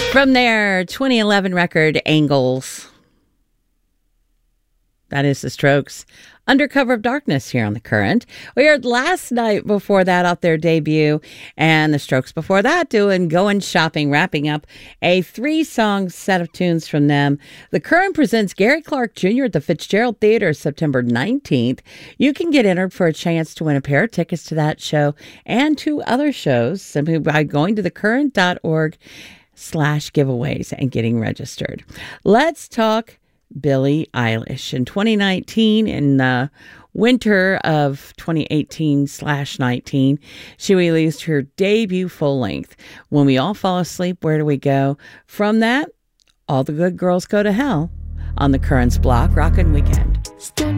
From their 2011 record, Angles. That is the Strokes. Under Cover of Darkness here on The Current. We heard Last Night before that off their debut, and the Strokes before that doing Going Shopping, wrapping up a 3-song set of tunes from them. The Current presents Gary Clark Jr. at the Fitzgerald Theater September 19th. You can get entered for a chance to win a pair of tickets to that show and to other shows simply by going to thecurrent.org/giveaways and getting registered. Let's talk Billie Eilish. In 2019, in the winter of 2018/19, she released her debut full length, When We All Fall Asleep, Where Do We Go? From that, All the Good Girls Go to Hell on the Current's Block Rockin' Weekend. Stood